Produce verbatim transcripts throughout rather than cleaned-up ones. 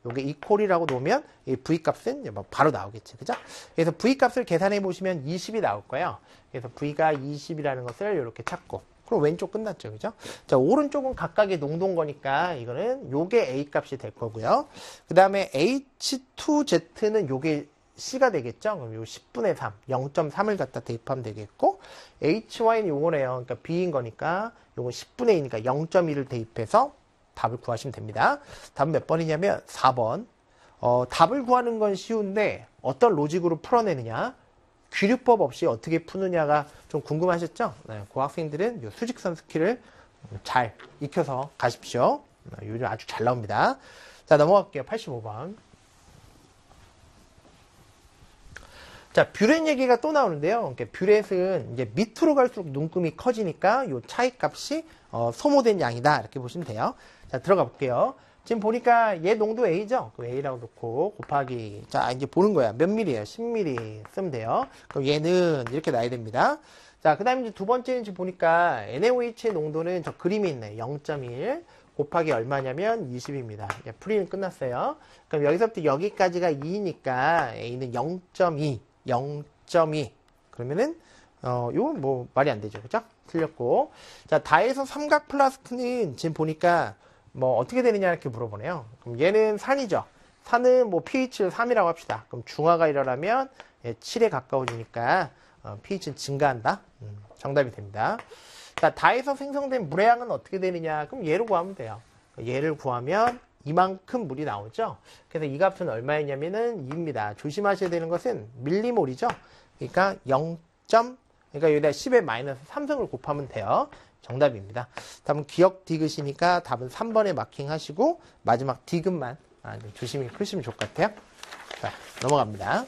요게 이퀄이라고 놓으면 이 V 값은 뭐 바로 나오겠지. 그죠? 그래서 V 값을 계산해 보시면 이십이 나올 거예요. 그래서 V가 이십이라는 것을 이렇게 찾고. 그럼 왼쪽 끝났죠. 그죠? 자, 오른쪽은 각각의 농도인 거니까 이거는 요게 A 값이 될 거고요. 그 다음에 에이치 투 제트는 요게 C가 되겠죠? 그럼 요 십분의 삼, 영 점 삼을 갖다 대입하면 되겠고, 에이치 와이는 요거네요. 그러니까 B인 거니까, 요건 십분의 이니까 영 점 일을 대입해서 답을 구하시면 됩니다. 답은 몇 번이냐면 사 번. 어, 답을 구하는 건 쉬운데, 어떤 로직으로 풀어내느냐, 귀류법 없이 어떻게 푸느냐가 좀 궁금하셨죠? 네, 그 학생들은 요 수직선 스킬을 잘 익혀서 가십시오. 요즘 아주 잘 나옵니다. 자, 넘어갈게요. 팔십오 번. 자, 뷰렛 얘기가 또 나오는데요. 그러니까 뷰렛은 이제 밑으로 갈수록 눈금이 커지니까 요 차이 값이 어, 소모된 양이다. 이렇게 보시면 돼요. 자, 들어가 볼게요. 지금 보니까 얘 농도 A죠? 그럼 A라고 놓고 곱하기. 자, 이제 보는 거야. 몇 밀리예요? 십 밀리 쓰면 돼요. 그럼 얘는 이렇게 나야 됩니다. 자, 그 다음에 이제 두 번째는 지금 보니까 엔에이오에이치의 농도는 저 그림이 있네. 영 점 일. 곱하기 얼마냐면 이십입니다. 예, 풀이는 끝났어요. 그럼 여기서부터 여기까지가 이니까 A는 영 점 이. 영 점 이. 그러면은, 어, 요건 뭐, 말이 안 되죠. 그죠? 틀렸고. 자, 다에서 삼각 플라스크는 지금 보니까, 뭐, 어떻게 되느냐 이렇게 물어보네요. 그럼 얘는 산이죠. 산은 뭐, pH를 삼이라고 합시다. 그럼 중화가 일어나면, 예, 칠에 가까워지니까, 어, pH는 증가한다. 음, 정답이 됩니다. 자, 다에서 생성된 물의 양은 어떻게 되느냐. 그럼 얘를 구하면 돼요. 얘를 구하면, 이만큼 물이 나오죠. 그래서 이 값은 얼마였냐면은 이입니다. 조심하셔야 되는 것은 밀리몰이죠. 그러니까 영. 그러니까 여기다 십에 마이너스 삼성을 곱하면 돼요. 정답입니다. 답은 기억 디귿이니까 답은 삼 번에 마킹하시고 마지막 디귿만 아, 조심히 푸시면 좋을 것 같아요. 자, 넘어갑니다.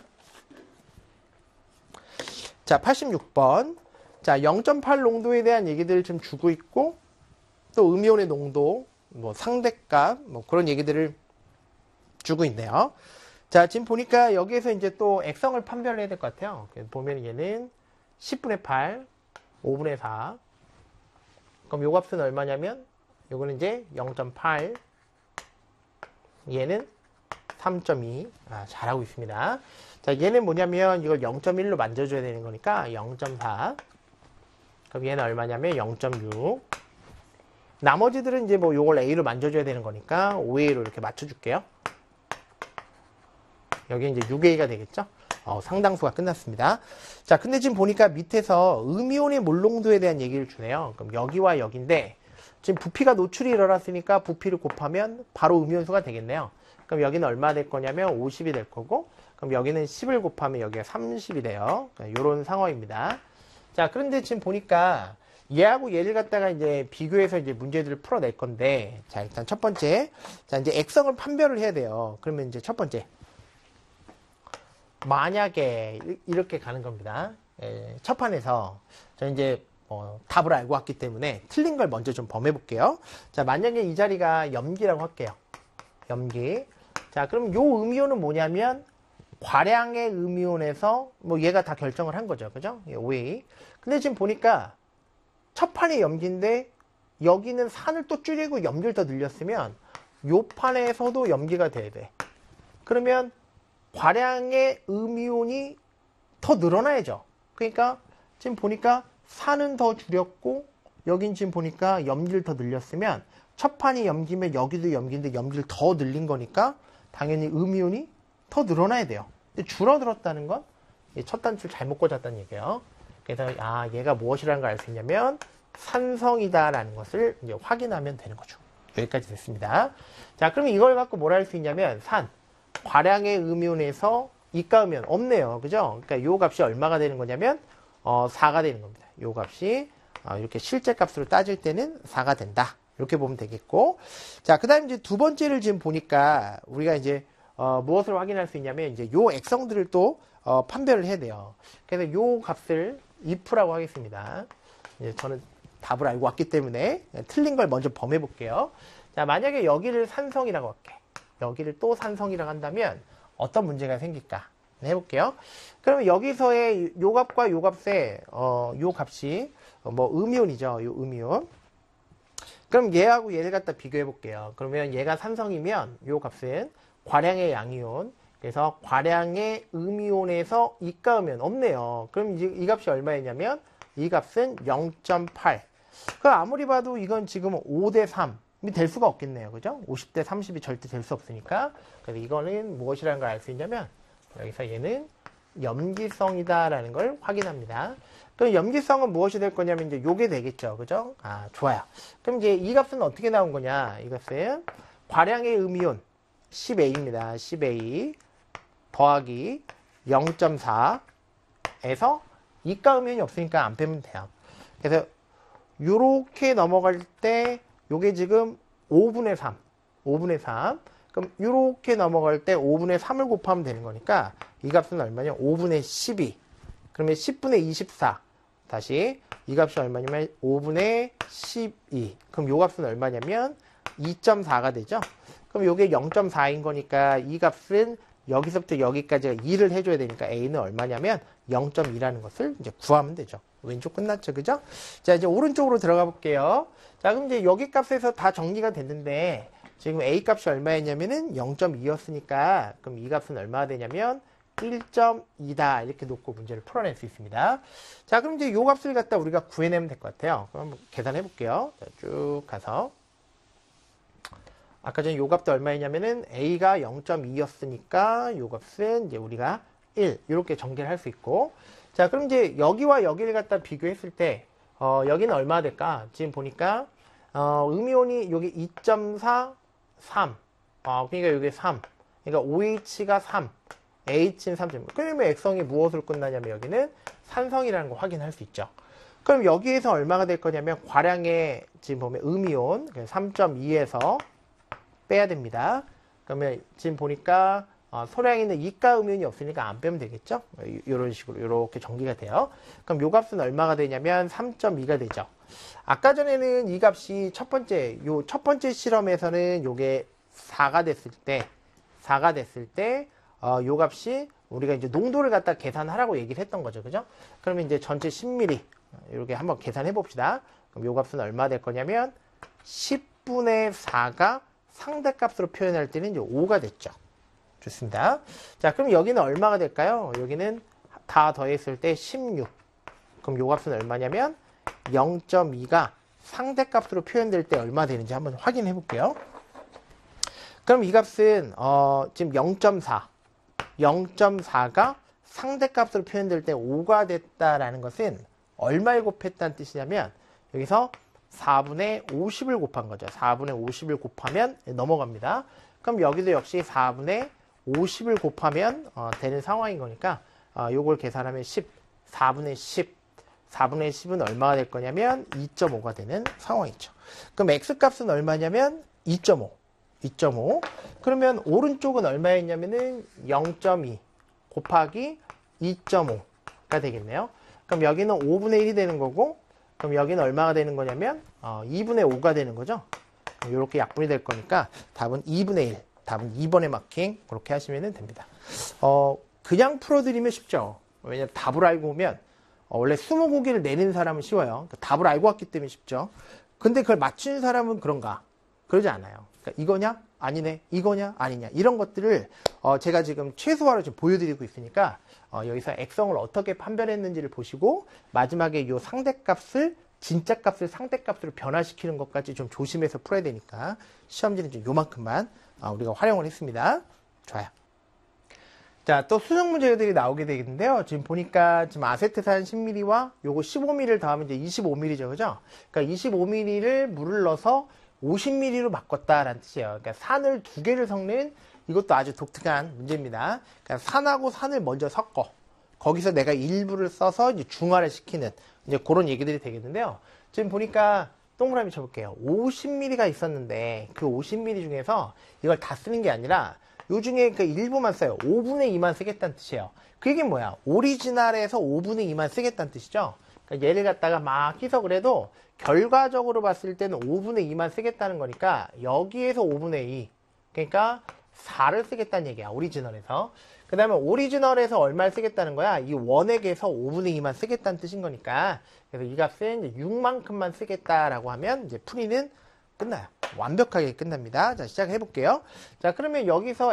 자, 팔십육 번. 자, 영 점 팔 농도에 대한 얘기들을 좀 주고 있고 또 음이온의 농도 뭐 상대값 뭐 그런 얘기들을 주고 있네요. 자, 지금 보니까 여기에서 이제 또 액성을 판별해야 될 것 같아요. 보면 얘는 십분의 팔, 오분의 사. 그럼 요 값은 얼마냐면 요거는 이제 영 점 팔, 얘는 삼 점 이. 아, 잘하고 있습니다. 자, 얘는 뭐냐면 이걸 영 점 일로 만져줘야 되는 거니까 영 점 사. 그럼 얘는 얼마냐면 영 점 육. 나머지들은 이제 뭐 요걸 A로 만져줘야 되는 거니까 오 에이로 이렇게 맞춰줄게요. 여기 이제 육 에이가 되겠죠? 어, 상당수가 끝났습니다. 자, 근데 지금 보니까 밑에서 음이온의 몰농도에 대한 얘기를 주네요. 그럼 여기와 여기인데 지금 부피가 노출이 일어났으니까 부피를 곱하면 바로 음이온수가 되겠네요. 그럼 여기는 얼마 될 거냐면 오십이 될 거고, 그럼 여기는 십을 곱하면 여기가 삼십이 돼요. 이런 상황입니다. 자, 그런데 지금 보니까 얘하고 얘를 갖다가 이제 비교해서 이제 문제들을 풀어낼 건데, 자, 일단 첫 번째. 자, 이제 액성을 판별을 해야 돼요. 그러면 이제 첫 번째. 만약에 이렇게 가는 겁니다. 예, 첫 판에서 저 이제 어, 답을 알고 왔기 때문에 틀린 걸 먼저 좀 범해 볼게요. 자, 만약에 이 자리가 염기라고 할게요. 염기. 자, 그럼 요 음이온은 뭐냐면 과량의 음이온에서 뭐 얘가 다 결정을 한 거죠. 그죠? 오 에이. 근데 지금 보니까 첫 판이 염기인데 여기는 산을 또 줄이고 염기를 더 늘렸으면 요 판에서도 염기가 돼야 돼. 그러면 과량의 음이온이 더 늘어나야죠. 그러니까 지금 보니까 산은 더 줄였고 여긴 지금 보니까 염기를 더 늘렸으면 첫 판이 염기면 여기도 염기인데 염기를 더 늘린 거니까 당연히 음이온이 더 늘어나야 돼요. 근데 줄어들었다는 건 첫 단추를 잘못 꽂았다는 얘기예요. 그래서 아, 얘가 무엇이라는 걸 알 수 있냐면 산성이다라는 것을 이제 확인하면 되는 거죠. 여기까지 됐습니다. 자, 그러면 이걸 갖고 뭘 할 수 있냐면 산 과량의 음이온에서 이가음이온 없네요. 그죠? 그러니까 요 값이 얼마가 되는 거냐면 어, 사가 되는 겁니다. 요 값이 어, 이렇게 실제 값으로 따질 때는 사가 된다. 이렇게 보면 되겠고. 자, 그 다음에 이제 두 번째를 지금 보니까 우리가 이제 어, 무엇을 확인할 수 있냐면 이제 요 액성들을 또 어, 판별을 해야 돼요. 그래서 요 값을 if라고 하겠습니다. 이제 저는 답을 알고 왔기 때문에 틀린 걸 먼저 범해 볼게요. 자, 만약에 여기를 산성이라고 할게. 여기를 또 산성이라고 한다면 어떤 문제가 생길까? 해볼게요. 그러면 여기서의 요 값과 요 값의 어, 요 값이 뭐 음이온이죠. 요 음이온. 그럼 얘하고 얘를 갖다 비교해 볼게요. 그러면 얘가 산성이면 요 값은 과량의 양이온. 그래서 과량의 음이온에서 이가음이온 없네요. 그럼 이, 이 값이 얼마였냐면 이 값은 영 점 팔. 그 아무리 봐도 이건 지금 오 대 삼이 될 수가 없겠네요. 그죠? 오십 대 삼십이 절대 될 수 없으니까. 그래서 이거는 무엇이라는 걸 알 수 있냐면 여기서 얘는 염기성이다라는 걸 확인합니다. 그럼 염기성은 무엇이 될 거냐면 이제 요게 되겠죠. 그죠? 아, 좋아요. 그럼 이제 이 값은 어떻게 나온 거냐? 이것은 과량의 음이온 십 에이입니다. 십 에이 더하기 영 점 사에서 이가음이온이 없으니까 안 빼면 돼요. 그래서 요렇게 넘어갈 때 요게 지금 오분의 삼, 오분의 삼. 그럼 요렇게 넘어갈 때 오분의 삼을 곱하면 되는 거니까 이 값은 얼마냐? 오분의 십이. 그러면 십분의 이십사. 다시 이 값이 얼마냐면 오분의 십이. 그럼 요 값은 얼마냐면 이 점 사가 되죠. 그럼 요게 영 점 사인 거니까 이 값은 여기서부터 여기까지가 이를 해줘야 되니까 A는 얼마냐면 영 점 이라는 것을 이제 구하면 되죠. 왼쪽 끝났죠. 그죠? 자, 이제 오른쪽으로 들어가 볼게요. 자, 그럼 이제 여기 값에서 다 정리가 됐는데 지금 A 값이 얼마였냐면은 영 점 이였으니까 그럼 이 값은 얼마가 되냐면 일 점 이다. 이렇게 놓고 문제를 풀어낼 수 있습니다. 자, 그럼 이제 요 값을 갖다 우리가 구해내면 될 것 같아요. 그럼 한번 계산해 볼게요. 자, 쭉 가서 아까 전에 요 값도 얼마였냐면은 A가 영 점 이였으니까 요 값은 이제 우리가 일 이렇게 전개를 할 수 있고 자, 그럼 이제 여기와 여기를 갖다 비교했을 때 어, 여기는 얼마가 될까? 지금 보니까 어, 음이온이 여기 이 점 사, 삼 어, 그러니까 여기 삼 그러니까 오에이치가 삼 H는 삼 점 그러면 액성이 무엇으로 끝나냐면 여기는 산성이라는 거 확인할 수 있죠. 그럼 여기에서 얼마가 될 거냐면 과량의 지금 보면 음이온 삼 점 이에서 빼야 됩니다. 그러면 지금 보니까 어, 소량에는 이가 음이온이 없으니까 안 빼면 되겠죠. 이런 식으로 이렇게 전기가 돼요. 그럼 요 값은 얼마가 되냐면 삼 점 이가 되죠. 아까 전에는 이 값이 첫 번째 요 첫 번째 실험에서는 요게 사가 됐을 때 사가 됐을 때 어, 요 값이 우리가 이제 농도를 갖다 계산하라고 얘기를 했던 거죠. 그죠? 그러면 이제 전체 십 밀리리터 이렇게 한번 계산해 봅시다. 그럼 요 값은 얼마 될 거냐면 십분의 사가 상대값으로 표현할 때는 이제 오가 됐죠. 좋습니다. 자, 그럼 여기는 얼마가 될까요? 여기는 다 더했을 때 십육. 그럼 요 값은 얼마냐면 영 점 이가 상대값으로 표현될 때 얼마 되는지 한번 확인해 볼게요. 그럼 이 값은 어, 지금 영 점 사. 영 점 사가 상대값으로 표현될 때 오가 됐다라는 것은 얼마에 곱했다는 뜻이냐면 여기서 사분의 오십을 곱한 거죠. 사분의 오십을 곱하면 넘어갑니다. 그럼 여기도 역시 사분의 오십을 곱하면 어, 되는 상황인 거니까 어, 요걸 계산하면 십, 사분의 십, 사분의 십은 얼마가 될 거냐면 이 점 오가 되는 상황이죠. 그럼 X값은 얼마냐면 이 점 오. 이 점 오. 그러면 오른쪽은 얼마였냐면은 영 점 이 곱하기 이 점 오가 되겠네요. 그럼 여기는 오분의 일이 되는 거고 그럼 여기는 얼마가 되는 거냐면 어, 이분의 오가 되는 거죠. 이렇게 약분이 될 거니까 답은 이분의 일. 답은 이 번에 마킹 그렇게 하시면 됩니다. 어, 그냥 풀어드리면 쉽죠. 왜냐면 답을 알고 오면 어, 원래 스무고개를 내는 사람은 쉬워요. 그러니까 답을 알고 왔기 때문에 쉽죠. 근데 그걸 맞추는 사람은 그런가? 그러지 않아요. 그러니까 이거냐? 아니네. 이거냐? 아니냐? 이런 것들을 어, 제가 지금 최소화로 지금 보여드리고 있으니까 어, 여기서 액성을 어떻게 판별했는지를 보시고 마지막에 이 상대값을 진짜 값을 상대값으로 변화시키는 것까지 좀 조심해서 풀어야 되니까 시험지는 좀 요만큼만 어, 우리가 활용을 했습니다. 좋아요. 자, 또 수능 문제들이 나오게 되겠는데요. 지금 보니까 지금 아세트산 십 밀리리터와 요거 십오 밀리리터를 더하면 이제 이십오 밀리리터죠. 그죠? 그러니까 이십오 밀리리터를 물을 넣어서 오십 밀리리터로 바꿨다라는 뜻이에요. 그러니까 산을 두 개를 섞는 이것도 아주 독특한 문제입니다. 그러니까 산하고 산을 먼저 섞어. 거기서 내가 일부를 써서 이제 중화를 시키는 이제 그런 얘기들이 되겠는데요. 지금 보니까 동그라미 쳐볼게요. 오십 밀리리터가 있었는데 그 오십 밀리리터 중에서 이걸 다 쓰는 게 아니라 요 중에 그 일부만 써요. 오분의 이만 쓰겠다는 뜻이에요. 그게 뭐야? 오리지널에서 오분의 이만 쓰겠다는 뜻이죠. 그러니까 얘를 갖다가 막 해석을 해도 결과적으로 봤을 때는 오분의 이만 쓰겠다는 거니까 여기에서 오분의 이 그러니까 사를 쓰겠다는 얘기야. 오리지널에서. 그 다음에 오리지널에서 얼마를 쓰겠다는 거야? 이 원액에서 오분의 이만 쓰겠다는 뜻인 거니까 그래서 이 값은 이제 육만큼만 쓰겠다라고 하면 이제 풀이는 끝나요. 완벽하게 끝납니다. 자, 시작해 볼게요. 자, 그러면 여기서